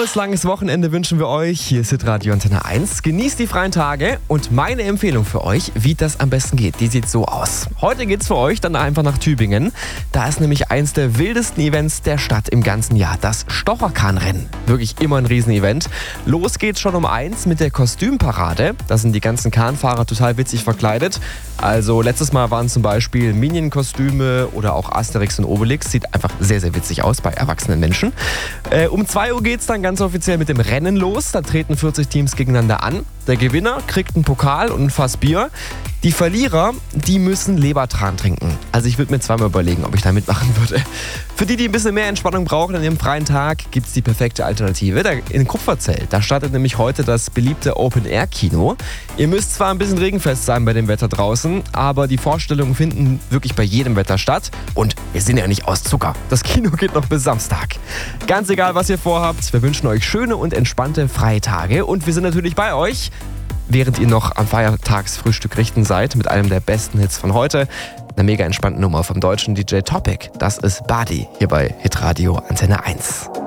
Frohes, langes Wochenende wünschen wir euch. Hier ist Hitradio Antenne 1. Genießt die freien Tage und meine Empfehlung für euch, wie das am besten geht, die sieht so aus. Heute geht's für euch dann einfach nach Tübingen. Da ist nämlich eins der wildesten Events der Stadt im ganzen Jahr, das Stocherkahnrennen. Wirklich immer ein Riesenevent. Los geht's schon um 1 mit der Kostümparade. Da sind die ganzen Kahnfahrer total witzig verkleidet. Also letztes Mal waren zum Beispiel Minion-Kostüme oder auch Asterix und Obelix. Sieht einfach sehr, sehr witzig aus bei erwachsenen Menschen. Um 2 Uhr geht's dann ganz offiziell mit dem Rennen los. Da treten 40 Teams gegeneinander an. Der Gewinner kriegt einen Pokal und ein Fass Bier. Die Verlierer, die müssen Lebertran trinken. Also ich würde mir zweimal überlegen, ob ich da mitmachen würde. Für die ein bisschen mehr Entspannung brauchen an ihrem freien Tag, gibt es die perfekte Alternative. In Kupferzell, da startet nämlich heute das beliebte Open-Air-Kino. Ihr müsst zwar ein bisschen regenfest sein bei dem Wetter draußen, aber die Vorstellungen finden wirklich bei jedem Wetter statt. Und wir sind ja nicht aus Zucker. Das Kino geht noch bis Samstag. Ganz egal, was ihr vorhabt, wir wünschen euch schöne und entspannte freie Tage. Und wir sind natürlich bei euch, während ihr noch am Feiertagsfrühstück richten seid, mit einem der besten Hits von heute. Eine mega entspannte Nummer vom deutschen DJ Topic. Das ist Body hier bei Hitradio Antenne 1.